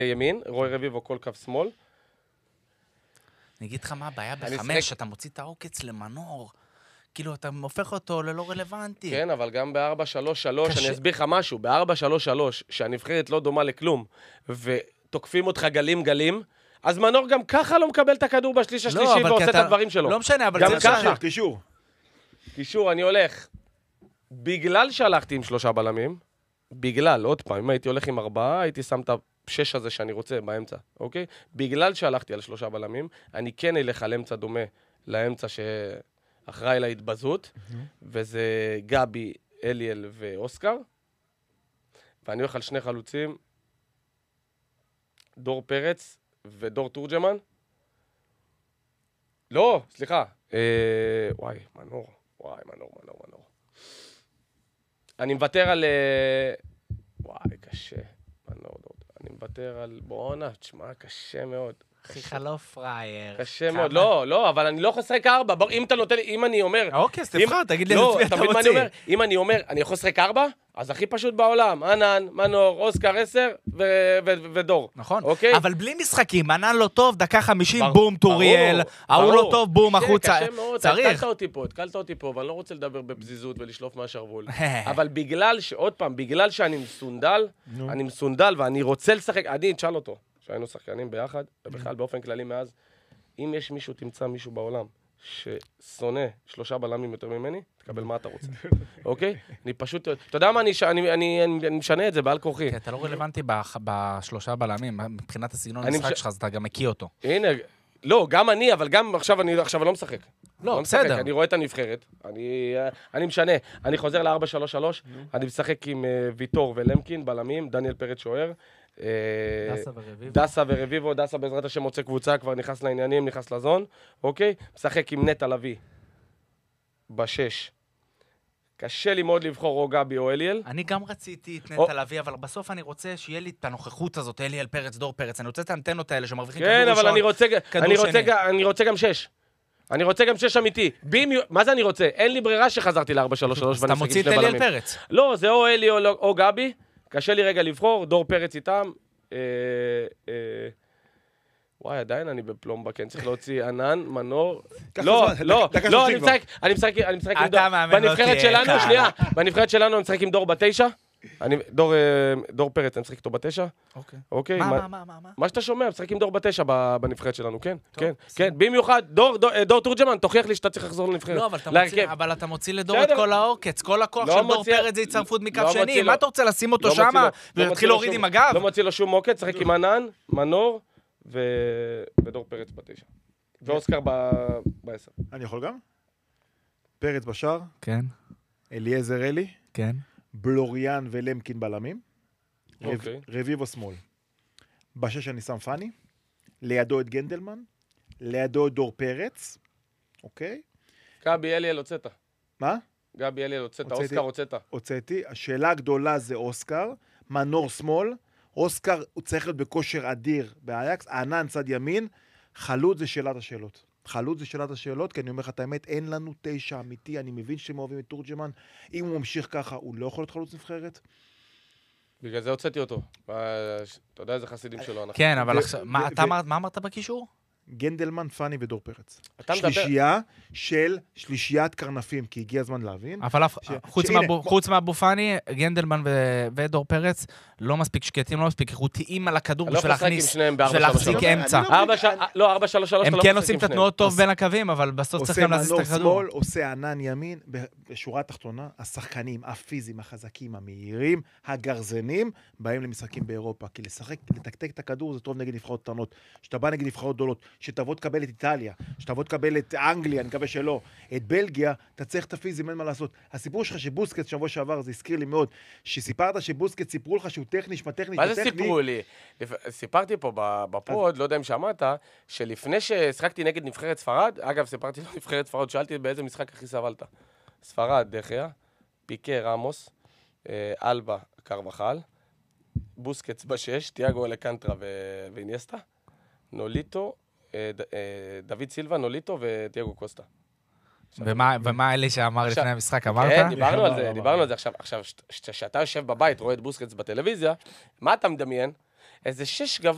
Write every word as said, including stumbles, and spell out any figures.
ימין, רוי רביבו כל קו שמאל. אני אגיד לך מה הבעיה בחמש, אתה מוציא את העוקץ למנור. כאילו, אתה הופך אותו ללא רלוונטי. כן, אבל גם ב-ארבע שלוש שלוש, אני אסביר לך משהו, ב-ארבע שלוש שלוש, שהנבחרת לא דומה לכלום, ותוקפים אותך גלים גלים, אז מנור גם ככה לא מקבל את הכדור בשליש השלישי, ועושה את הדברים שלו. לא משנה, אבל גם ככה. קישור. קישור, אני הולך. בגלל שהלכתי עם שלושה בלמים, בגלל, עוד פעם, אם הייתי הולך עם ארבעה, הייתי שם את השש הזה שאני רוצה באמצע, אוקיי? בגלל שהלכתי על שלושה בלמים, אני כן אלך על אמצע דומה לאמצע שאחראי להתבזות, וזה גבי, אליאל ואוסקר, ואני הולך על שני חלוצים, דור פרץ ודור תורג'מן. לא, סליחה. אה, וואי, מנור. וואי, מנור, מנור, מנור. אני מוותר על... וואי, קשה. מנור, אני מוותר על... בואנה, תשמע, קשה מאוד. חיכה לא פרייר. קשה מאוד. לא, לא, אבל אני לא יכול לשחק ארבע. אם אתה נותן לי, אם אני אומר... אוקיי, אז תבחר, תגיד לי לא, לפי אתה תמיד מה אני רוצה. אומר, אם אני אומר, אני יכול לשחק ארבע, אז הכי פשוט בעולם, ענן, מנור, אוסקר עשר ודור. נכון, אוקיי? אבל בלי משחקים, ענן לא טוב, דקה חמישים, ברור, בום, טוריאל, ההוא לא טוב, בום, קשה, החוצה. קשה מאוד, צריך. התקלת אותי פה, התקלת אותי פה, ואני לא רוצה לדבר בפזיזות ולשלוף מהשרוול. אבל בגלל, עוד פעם, בגלל שאני מסונדל, אני מסונדל ואני רוצה לשחק, אני, תשאל אותו, שהיינו שחקנים ביחד, ובכלל באופן כללי מאז, אם יש מישהו, תמצא מישהו בעולם, ששונא שלושה בלמים יותר ממני, תקבל מה אתה רוצה, אוקיי? אני פשוט, אתה יודע מה, אני משנה את זה בעל כורחי. כי אתה לא רלוונטי בשלושה בלמים, מבחינת הסגנון המשחק שלך, אז אתה גם מכיר אותו. הנה, לא, גם אני, אבל גם עכשיו אני לא משחק. לא, בסדר. אני רואה את הנבחרת, אני משנה, אני חוזר ל-ארבע שלוש שלוש, אני משחק עם ויטור ולמקין, בלמים, דניאל פרץ שוער, דסה ורביבו. דסה ורביבו, דסה בעזרת השם מוצא קבוצה, כבר נכנס לעניינים, נכנס לזון, אוקיי? משחק עם נטע לביא, בשש. קשה לי מאוד לבחור או גבי או אליאל. אני גם רציתי את נטע לביא, אבל בסוף אני רוצה שיהיה לי את הנוכחות הזאת, אליאל פרץ, דור פרץ, אני רוצה את האנטנות האלה שמרוויחים כדור ראשון, כן, אבל אני רוצה, אני רוצה, שני. אני רוצה גם שש. אני רוצה גם שש אמיתי. מה זה אני רוצה? אין לי ברירה שחזרתי ל-ארבע שלוש שלוש. אז אתה מוציא את אליאל פרץ. לא, זה או אלי או גבי. קשה לי רגע לבחור, דור פרץ איתם. וואי, עדיין אני בפלומבה, כן, צריך להוציא ענן, מנור. לא, לא, לא, אני משחק, אני משחק, אני משחק עם דור. בנבחרת שלנו, שנייה, בנבחרת שלנו אני משחק עם דור בתשע. דור פרץ, אני משחק איתו בתשע. אוקיי. מה, מה, מה, מה? מה שאתה שומע, משחק עם דור בתשע בנבחרת שלנו, כן, כן, כן. במיוחד, דור תורג'מן, תוכיח לי שאתה צריך לחזור לנבחרת. לא, אבל אתה מוציא לדור את כל העוקץ, כל הכוח של דור פרץ זה הצטרפות מקו שני. מה אתה רוצה לשים אותו שם ולהתחיל להוריד עם הגב? לא מוציא לו שום עוקץ, שחק עם ענן, מנור ודור פרץ בתשע. ואוסקר בעשר. אני יכול גם? פרץ בשער. כן. אליעזר אלי. כן. בלוריאן ולמקין בלמים. אוקיי. רביבו שמאל. בשש אני שם פני. לידו את גנדלמן. לידו את דור פרץ. אוקיי? גבי אליאל הוצאת. מה? גבי אליאל הוצאת. אוסקר הוצאת. הוצאתי. השאלה הגדולה זה אוסקר. מנור שמאל. אוסקר הוא צריך להיות בכושר אדיר באייקס. ענן צד ימין. חלוץ זה שאלת השאלות. חלוץ זה שאלת השאלות, כי אני אומר לך את האמת, אין לנו תשע אמיתי, אני מבין שאתם אוהבים את תורג'מן, אם הוא ממשיך ככה, הוא לא יכול להיות חלוץ נבחרת? בגלל זה הוצאתי אותו. אתה יודע איזה חסידים שלו אנחנו. כן, אבל עכשיו, מה אמרת בקישור? גנדלמן, פני ודור פרץ. אתה מדבר... שלישייה של שלישיית קרנפים, כי הגיע הזמן להבין. אבל חוץ מהבו פני, גנדלמן ודור פרץ, לא מספיק שקטים, לא מספיק איכותיים על הכדור בשביל להכניס, בשביל להחזיק אמצע. לא, ארבע שלוש שלוש. הם כן עושים את התנועות טוב בין הקווים, אבל בסוף צריך גם להזיז את הכדור. עושה מנור שמאל, עושה ענן ימין, בשורה התחתונה, השחקנים, הפיזיים, החזקים, המהירים, הגרזנים, באים למשחקים באירופה, כי לשחק, לתקתק את הכדור זה טוב נגד נבחרות קטנות. שאתה בא נגד נבחרות גדולות, שתבוא תקבל את איטליה, שתבוא תקבל את אנגליה, אני מקווה שלא, את בלגיה, אתה צריך את הפיזים, אין מה לעשות. הסיפור שלך שבוסקט שבוע שעבר, זה הזכיר לי מאוד, שסיפרת שבוסקט סיפרו לך שהוא טכני, שמה טכני, מה זה סיפרו לי? סיפרתי פה בפוד, לא יודע אם שמעת, שלפני ששחקתי נגד נבחרת ספרד, אגב, סיפרתי לו נבחרת ספרד, שאלתי באיזה משחק הכי סבלת. ספרד, דחיה, פיקה, רמוס, אלבה, קרבחל, בוסקט בשש, תיאגו אלקנטרה ואיניאסטה, נוליטו, דוד סילבה, נוליטו ותיאגו קוסטה. ומה אלה שאמר לפני המשחק, אמרת? כן, דיברנו על זה, דיברנו על זה. עכשיו, כשאתה יושב בבית, רואה את בוסקטס בטלוויזיה, מה אתה מדמיין? איזה שש גבוה.